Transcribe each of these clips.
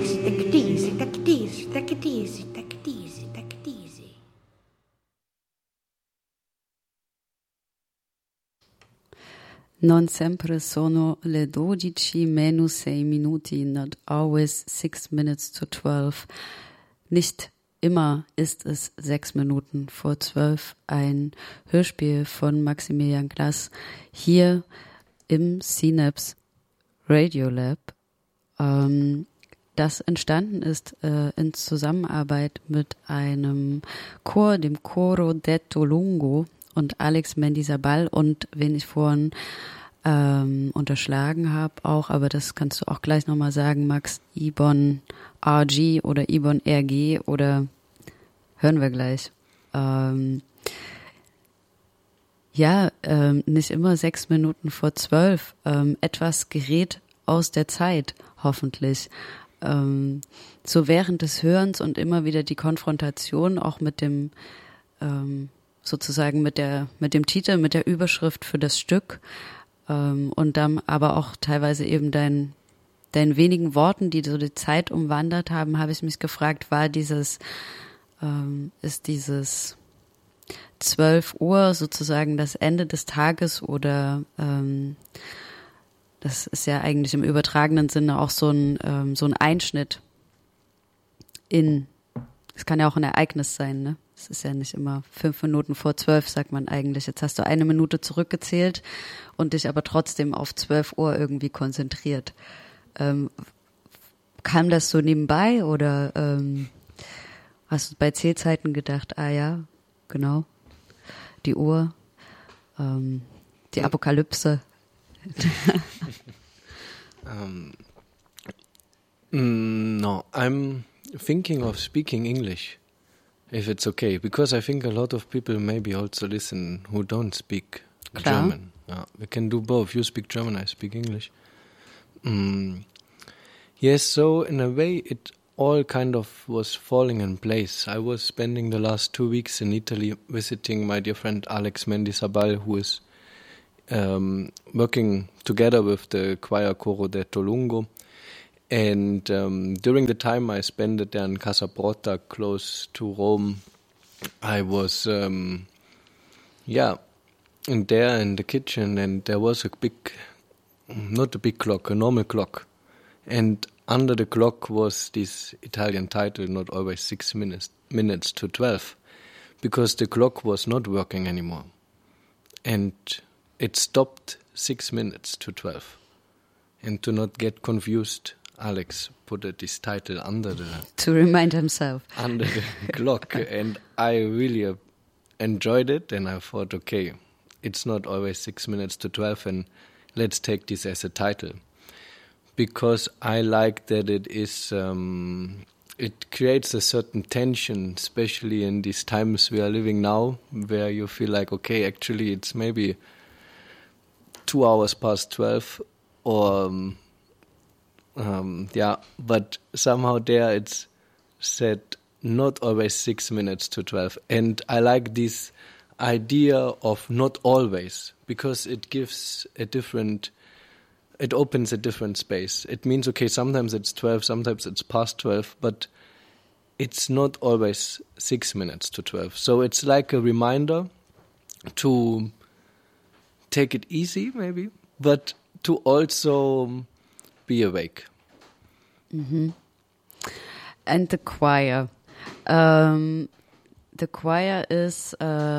easy, take it easy, take it easy, take it easy, take it easy, take it easy. Non sempre sono le 12 meno 6 minuti, not always 6 minutes to 12. Nicht immer ist es 6 Minuten vor 12. Ein Hörspiel von Maximilian Glass hier im Synapse Radio Lab, das entstanden ist in Zusammenarbeit mit einem Chor, dem Coro Detto Lungo, und Alex Mendizabal und wen ich vorhin unterschlagen habe auch, aber das kannst du auch gleich nochmal sagen, Max, Ibon RG oder Ibon RG oder hören wir gleich. Nicht immer 6 Minuten vor 12. Etwas gerät aus der Zeit, hoffentlich. So während des Hörens und immer wieder die Konfrontation auch mit dem sozusagen mit dem Titel, mit der Überschrift für das Stück, und dann aber auch teilweise eben deinen wenigen Worten, die so die Zeit umwandert haben, habe ich mich gefragt, ist dieses 12 Uhr sozusagen das Ende des Tages oder das ist ja eigentlich im übertragenen Sinne auch so ein Einschnitt es kann ja auch ein Ereignis sein, ne? Es ist ja nicht immer 5 Minuten vor 12, sagt man eigentlich. Jetzt hast du 1 Minute zurückgezählt und dich aber trotzdem auf 12 Uhr irgendwie konzentriert. Kam das so nebenbei oder hast du bei Zählzeiten gedacht, ah ja, genau, die Uhr, die Apokalypse? No, I'm thinking of speaking English, if it's okay, because I think a lot of people maybe also listen who don't speak German. We can do both. You speak German, I speak English. Yes, so in a way it all kind of was falling in place. I was spending the last 2 weeks in Italy visiting my dear friend Alex Mendizabal, who is working together with the choir Coro Detto Lungo. And during the time I spent it there in Casa Porta, close to Rome, I was, in there in the kitchen, and there was not a big clock, a normal clock. And under the clock was this Italian title, not always 6 minutes to 12, because the clock was not working anymore. And it stopped 6 minutes to 12. And to not get confused, Alex put this title to remind himself under the clock, and I really enjoyed it. And I thought, okay, it's not always 6 minutes to 12, and let's take this as a title, because I like that it is. It creates a certain tension, especially in these times we are living now, where you feel like, okay, actually, it's maybe 2 hours past 12, or. But somehow there it's said not always 6 minutes to 12. And I like this idea of not always, because it gives it opens a different space. It means, okay, sometimes it's 12, sometimes it's past 12, but it's not always 6 minutes to 12. So it's like a reminder to take it easy, maybe, but to also be awake. Mm-hmm. And the choir. The choir is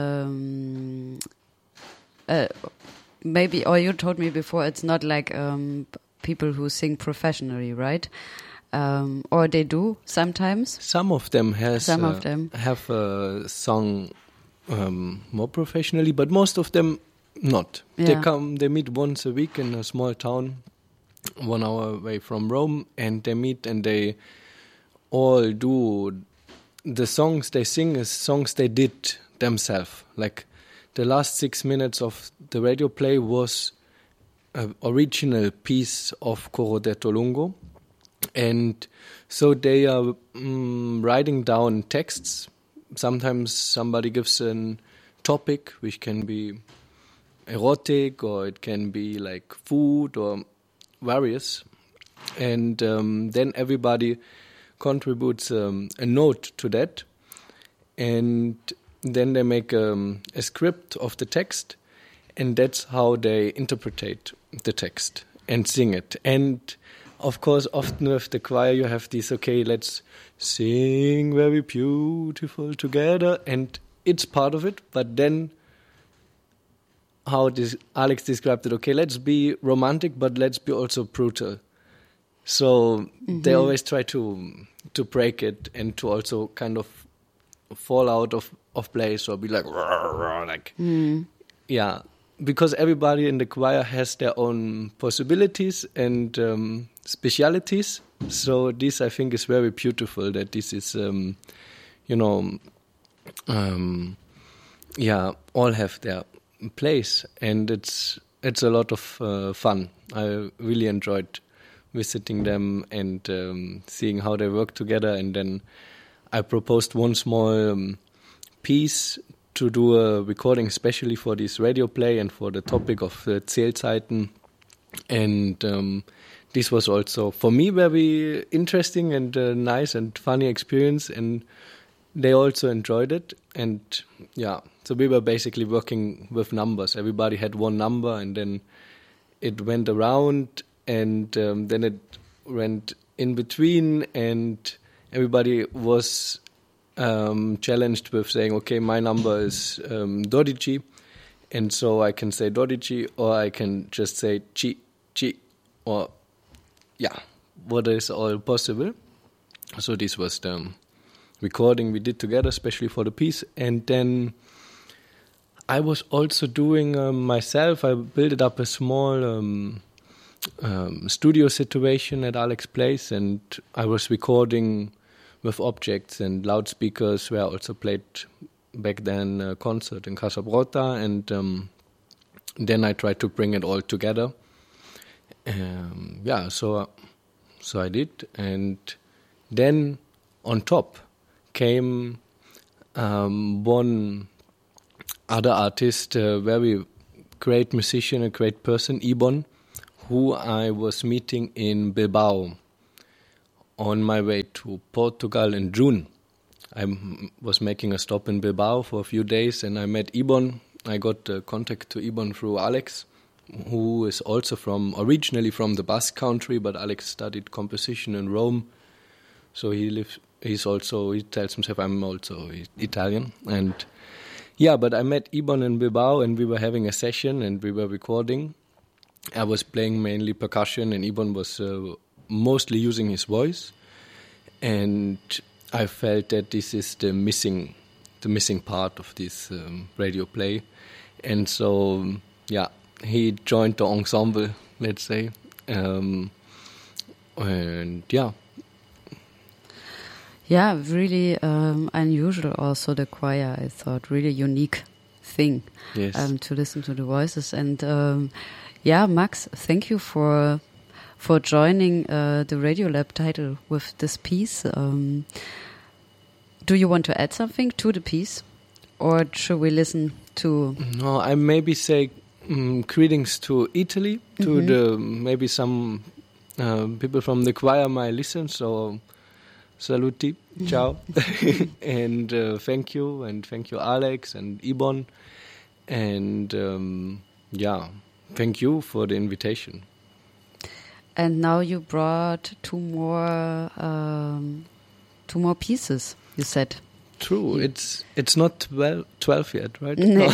maybe, or you told me before, it's not like people who sing professionally, right? Or they do sometimes. Some of them have a song more professionally, but most of them not. Yeah. They meet once a week in a small town 1 hour away from Rome, and they meet and they all do the songs they sing is songs they did themselves. Like the last 6 minutes of the radio play was an original piece of Coro Detto Lungo, and so they are writing down texts. Sometimes somebody gives a topic, which can be erotic, or it can be like food or various, and then everybody contributes a note to that, and then they make a script of the text, and that's how they interpret the text and sing it. And of course, often with the choir you have this, okay, let's sing very beautiful together, and it's part of it, but then how Alex described it, okay, let's be romantic, but let's be also brutal. So they always try to break it and to also kind of fall out of place or be like, yeah, because everybody in the choir has their own possibilities and specialities. So this, I think, is very beautiful that this is, all have their place, and it's a lot of fun. I really enjoyed visiting them and seeing how they work together. And then I proposed one small piece to do a recording especially for this radio play and for the topic of Zählzeiten. And this was also for me very interesting and nice and funny experience, and they also enjoyed it. And yeah, so we were basically working with numbers. Everybody had one number, and then it went around, and then it went in between, and everybody was challenged with saying, okay, my number is Dodici, and so I can say Dodici, or I can just say Ci, or what is all possible. So this was the recording we did together, especially for the piece. And then I was also doing myself, I built up a small studio situation at Alex Place, and I was recording with objects and loudspeakers, where I also played back then a concert in Casa Brota, and then I tried to bring it all together. So I did, and then on top came one other artist, a very great musician, a great person, Ibon, who I was meeting in Bilbao on my way to Portugal in June. I was making a stop in Bilbao for a few days, and I met Ibon. I got contact to Ibon through Alex, who is also originally from the Basque country, but Alex studied composition in Rome. So he tells himself I'm also Italian. And yeah, but I met Ibon in Bilbao, and we were having a session and we were recording. I was playing mainly percussion, and Ibon was mostly using his voice. And I felt that this is the missing part of this radio play. And so, he joined the ensemble, let's say. Yeah, really unusual also, the choir, I thought. Really unique thing to listen to the voices. And Max, thank you for joining the Radiolab title with this piece. Do you want to add something to the piece? Or should we listen to... No, I maybe say greetings to Italy, to the maybe some people from the choir might listen, so... Saluti, ciao, and thank you Alex and Ibon, and thank you for the invitation. And now you brought two more pieces, you said. True, it's not 12 yet, right? No.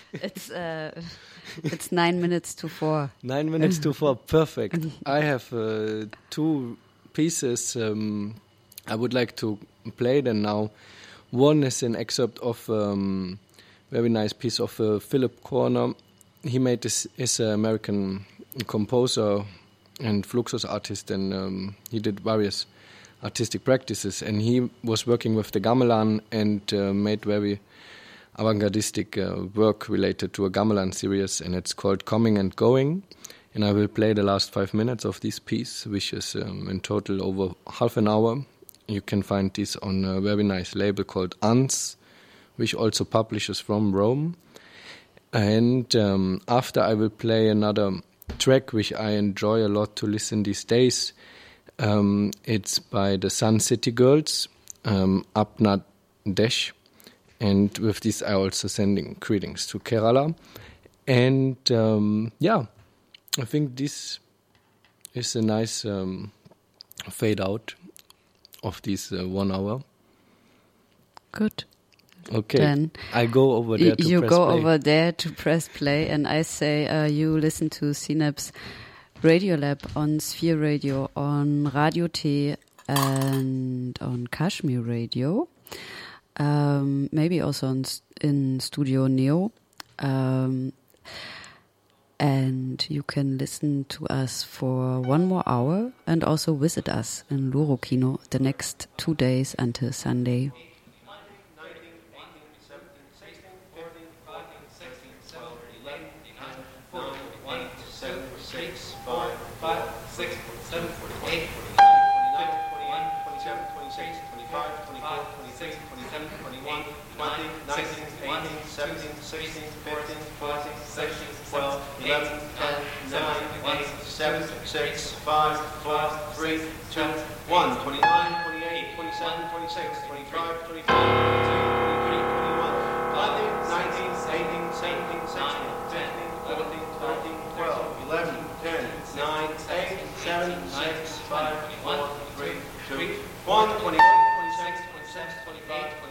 It's 9 minutes to 4. 9 minutes to 4, perfect. I have 2 pieces I would like to play them now. One is an excerpt of very nice piece of Philip Corner. He made this, is an American composer and Fluxus artist, and he did various artistic practices, and he was working with the gamelan and made very avant-gardistic work related to a gamelan series, and it's called Coming and Going. And I will play the last 5 minutes of this piece, which is in total over half an hour. You can find this on a very nice label called Ans, which also publishes from Rome. And after I will play another track which I enjoy a lot to listen these days. It's by the Sun City Girls, Apna Desh, and with this I also sending greetings to Kerala. And I think this is a nice fade out of this 1 hour. Good. Okay, then I go over there to you press go play. over there to press play, and I say you listen to Synapse Radio Lab on Sphere Radio, on Radio T, and on Kashmir Radio, maybe also in Studio Neo, and you can listen to us for 1 more hour and also visit us in Loro Kino the next 2 days until Sunday. 19, 18, 17, 16, 15, 14,